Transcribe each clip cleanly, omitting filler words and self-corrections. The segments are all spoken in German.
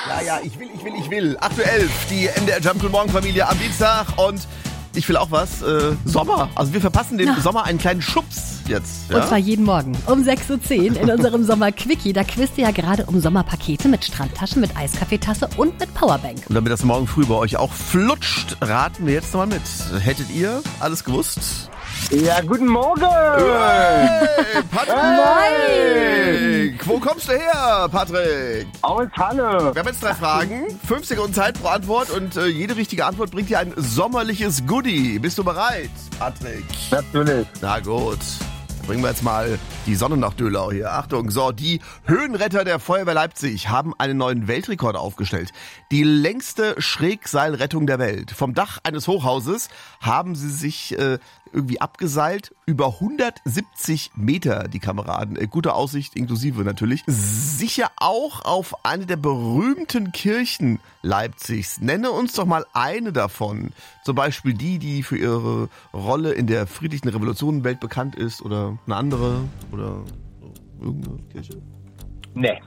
Ja, ich will. Aktuell die MDR Jump Good Morgen Familie am Dienstag und ich will auch was. Sommer. Also wir verpassen dem Sommer einen kleinen Schubs jetzt. Ja? Und zwar jeden Morgen um 6.10 Uhr in unserem Sommer-Quickie. Da quizt ihr ja gerade um Sommerpakete mit Strandtaschen, mit Eiskaffeetasse und mit Powerbank. Und damit das morgen früh bei euch auch flutscht, raten wir jetzt nochmal mit. Hättet ihr alles gewusst? Ja, guten Morgen! Hey, Patrick! Moin! Wo kommst du her, Patrick? Aus Halle. Wir haben jetzt 3 Fragen, 5 Sekunden Zeit pro Antwort und jede richtige Antwort bringt dir ein sommerliches Goodie. Bist du bereit, Patrick? Natürlich. Na gut. Bringen wir jetzt mal die Sonne nach Dölau hier. Achtung, so, die Höhenretter der Feuerwehr Leipzig haben einen neuen Weltrekord aufgestellt. Die längste Schrägseilrettung der Welt. Vom Dach eines Hochhauses haben sie sich irgendwie abgeseilt. Über 170 Meter, die Kameraden. Gute Aussicht, inklusive natürlich. Sicher auch auf eine der berühmten Kirchen Leipzigs. Nenne uns doch mal eine davon. Zum Beispiel die für ihre Rolle in der friedlichen Revolution weltbekannt ist oder eine andere oder irgendeine Kirche. Nee.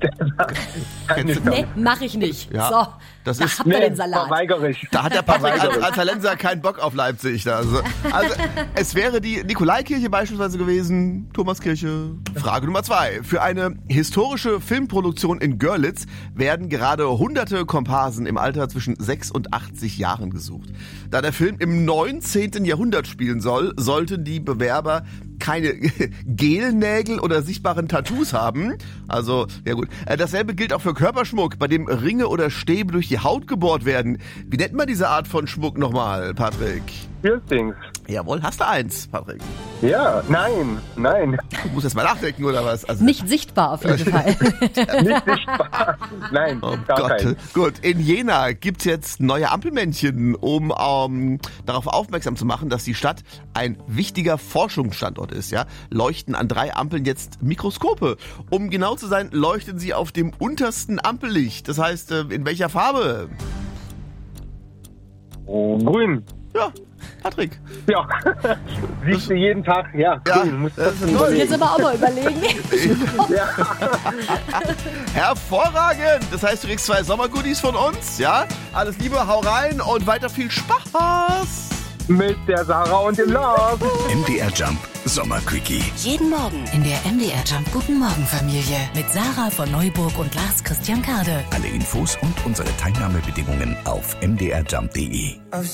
Nee, mach ich nicht. Ja, so, das da ist- habt ihr den Salat. Verweigere ich. Da hat der Patrick als Hallenser keinen Bock auf Leipzig. Also es wäre die Nikolaikirche beispielsweise gewesen, Thomaskirche. Frage Nummer 2. Für eine historische Filmproduktion in Görlitz werden gerade hunderte Komparsen im Alter zwischen 6 und 80 Jahren gesucht. Da der Film im 19. Jahrhundert spielen soll, sollten die Bewerber keine Gelnägel oder sichtbaren Tattoos haben. Also, ja gut. Dasselbe gilt auch für Körperschmuck, bei dem Ringe oder Stäbe durch die Haut gebohrt werden. Wie nennt man diese Art von Schmuck nochmal, Patrick? Piercings. Jawohl, hast du eins, Patrick? Ja, nein. Du musst jetzt mal nachdenken, oder was? Also, Nicht sichtbar auf jeden Fall. Nicht sichtbar. Nein, oh gar Gott. kein. Gut, in Jena gibt's jetzt neue Ampelmännchen, um darauf aufmerksam zu machen, dass die Stadt ein wichtiger Forschungsstandort ist. Ja? Leuchten an 3 Ampeln jetzt Mikroskope. Um genau zu sein, leuchten sie auf dem untersten Ampellicht. Das heißt, in welcher Farbe? Oh, grün. Ja, Patrick. Ja. Siehst du jeden Tag? Ja, Ja, grün. Muss das ist trotzdem toll. Jetzt aber auch mal überlegen. Ja. Hervorragend! Das heißt, du kriegst 2 Sommergoodies von uns, ja? Alles Liebe, hau rein und weiter viel Spaß! Mit der Sarah und dem Lars. MDR Jump Sommerquickie. Jeden Morgen in der MDR Jump Guten Morgen Familie mit Sarah von Neuburg und Lars Christian Kade. Alle Infos und unsere Teilnahmebedingungen auf mdrjump.de.